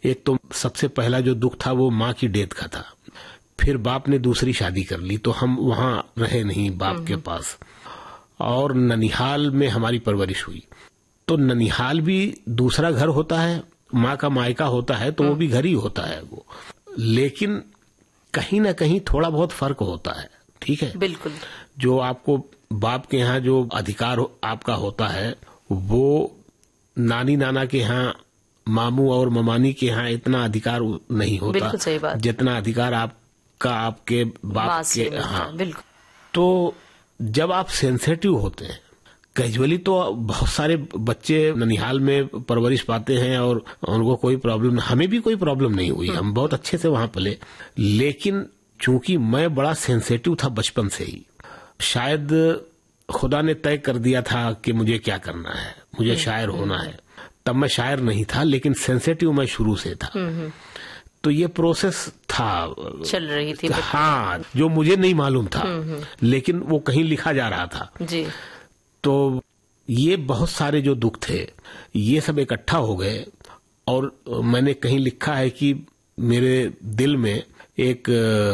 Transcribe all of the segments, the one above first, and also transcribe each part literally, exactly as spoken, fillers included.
एक तो सबसे पहला जो दुख था वो माँ की डेथ का था। फिर बाप ने दूसरी शादी कर ली तो हम वहां रहे नहीं बाप के पास, और ननिहाल में हमारी परवरिश हुई। तो ननिहाल भी दूसरा घर होता है, माँ का मायका होता है, तो वो भी घर ही होता है वो, लेकिन कहीं ना कहीं थोड़ा बहुत फर्क होता है। ठीक है, बिल्कुल। जो आपको बाप के यहाँ जो अधिकार आपका होता है वो नानी नाना के यहाँ, मामू और ममानी के यहाँ इतना अधिकार नहीं होता। बिल्कुल सही बात। जितना अधिकार आपका आपके बाप के। हाँ, बिल्कुल। तो जब आप सेंसिटिव होते हैं, कैजुअली तो बहुत सारे बच्चे ननिहाल में परवरिश पाते हैं और उनको कोई प्रॉब्लम, हमें भी कोई प्रॉब्लम नहीं हुई, हम बहुत अच्छे से वहां पले। लेकिन चूंकि मैं बड़ा सेंसिटिव था बचपन से ही, शायद खुदा ने तय कर दिया था कि मुझे क्या करना है, मुझे शायर होना है। तब मैं शायर नहीं था, लेकिन सेंसिटिव मैं शुरू से था। तो ये प्रोसेस था, चल रही थी। हाँ, जो मुझे नहीं मालूम था, लेकिन वो कहीं लिखा जा रहा था जी। तो ये बहुत सारे जो दुख थे ये सब इकट्ठा हो गए, और मैंने कहीं लिखा है कि मेरे दिल में एक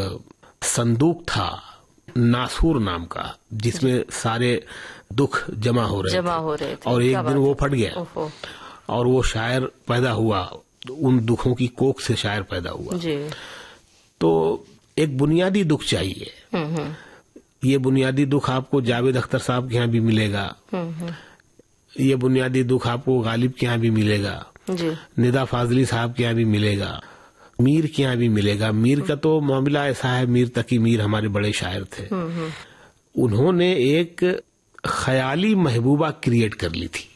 संदूक था नासूर नाम का, जिसमें सारे दुख जमा हो रहे जमा थे, हो रहे थे। और एक दिन वो फट गया और वो शायर पैदा हुआ, उन दुखों की कोख से शायर पैदा हुआ जी। तो एक बुनियादी दुख चाहिए। ये बुनियादी दुख आपको जावेद अख्तर साहब के यहाँ भी मिलेगा, ये बुनियादी दुख आपको गालिब के यहाँ भी मिलेगा जी। निदा फाजली साहब के यहाँ भी मिलेगा, मीर के यहाँ भी मिलेगा। मीर का तो मामला ऐसा है, मीर तकी मीर हमारे बड़े शायर थे, उन्होंने एक ख्याली महबूबा क्रिएट कर ली थी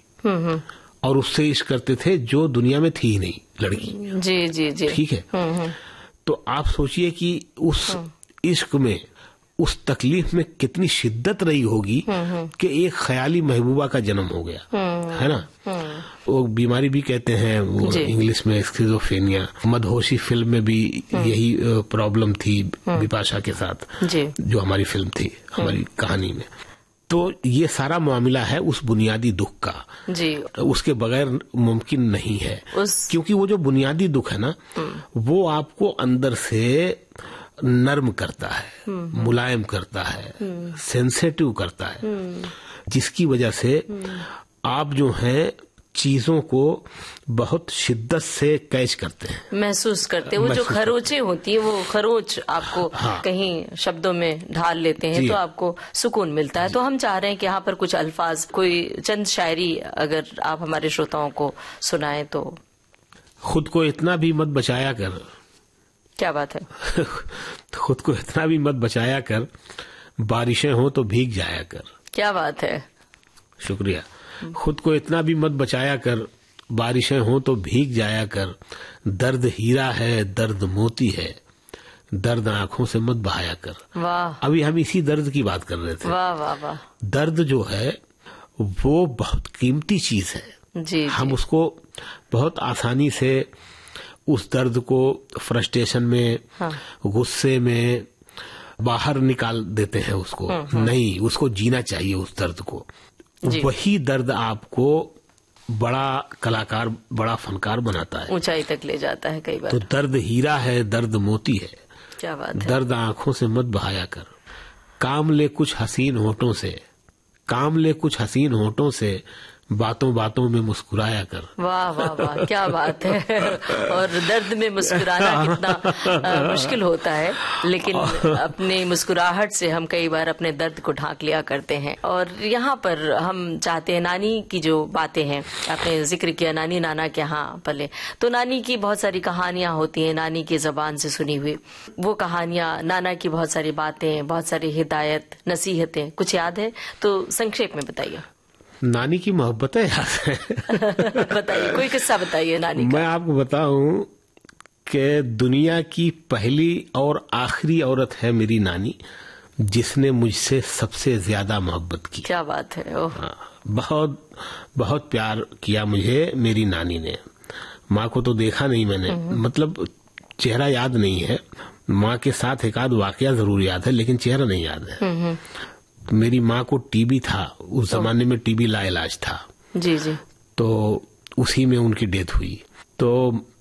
और उससे इश्क करते थे जो दुनिया में थी ही नहीं लड़की। जी जी जी। ठीक है, तो आप सोचिए कि उस इश्क में, उस तकलीफ में कितनी शिद्दत रही होगी कि एक ख्याली महबूबा का जन्म हो गया, है ना। वो बीमारी भी कहते हैं वो इंग्लिश में स्किज़ोफ्रेनिया। मदहोशी फिल्म में भी यही प्रॉब्लम थी बिपाशा के साथ, जो हमारी फिल्म थी, हमारी कहानी में। तो ये सारा मामला है उस बुनियादी दुख का जी। उसके बगैर मुमकिन नहीं है उस... क्योंकि वो जो बुनियादी दुख है ना, वो आपको अंदर से नर्म करता है, मुलायम करता है, सेंसिटिव करता है, जिसकी वजह से आप जो हैं चीजों को बहुत शिद्दत से कैच करते हैं, महसूस करते हैं। वो जो खरोचें होती है, वो खरोच आपको हाँ। कहीं शब्दों में ढाल लेते हैं तो आपको सुकून मिलता है। तो हम चाह रहे हैं कि यहाँ पर कुछ अल्फाज, कोई चंद शायरी अगर आप हमारे श्रोताओं को सुनाएं तो। खुद को इतना भी मत बचाया कर। क्या बात है। खुद को इतना भी मत बचाया कर, बारिशें हो तो भीग जाया कर। क्या बात है। शुक्रिया। खुद को इतना भी मत बचाया कर, बारिशें हो तो भीग जाया कर। दर्द हीरा है, दर्द मोती है, दर्द आंखों से मत बहाया कर। वाह। अभी हम इसी दर्द की बात कर रहे थे। वाह वाह वाह। दर्द जो है वो बहुत कीमती चीज है जी, हम जी। उसको बहुत आसानी से उस दर्द को फ्रस्ट्रेशन में, हाँ। गुस्से में बाहर निकाल देते हैं उसको। हाँ, हाँ। नहीं, उसको जीना चाहिए उस दर्द को। वही दर्द आपको बड़ा कलाकार, बड़ा फनकार बनाता है, ऊंचाई तक ले जाता है कई बार। तो दर्द हीरा है, दर्द मोती है। क्या बात है। दर्द आंखों से मत बहाया कर, काम ले कुछ हसीन होठों से, काम ले कुछ हसीन होठों से, बातों बातों में मुस्कुराया कर। वाह वाह वाह, क्या बात है। और दर्द में मुस्कुराना कितना मुश्किल होता है, लेकिन अपनी मुस्कुराहट से हम कई बार अपने दर्द को ढांक लिया करते हैं। और यहाँ पर हम चाहते हैं, नानी की जो बातें हैं, आपने जिक्र किया नानी नाना के यहाँ पले, तो नानी की बहुत सारी कहानियां होती हैं, नानी की जबान से सुनी हुई वो कहानियां, नाना की बहुत सारी बातें, बहुत सारी हिदायत, नसीहतें, कुछ याद है तो संक्षेप में बताइए। नानी की मोहब्बतें याद है। बताइए, कोई किस्सा बताइए नानी का। मैं आपको बताऊं कि दुनिया की पहली और आखिरी औरत है मेरी नानी, जिसने मुझसे सबसे ज्यादा मोहब्बत की। क्या बात है। ओह। हाँ, बहुत बहुत प्यार किया मुझे मेरी नानी ने। माँ को तो देखा नहीं मैंने, मतलब चेहरा याद नहीं है। माँ के साथ एक आध वाकया जरूर याद है, लेकिन चेहरा नहीं याद है। मेरी माँ को टीबी था, उस जमाने में टीबी लाइलाज था। जी जी। तो उसी में उनकी डेथ हुई। तो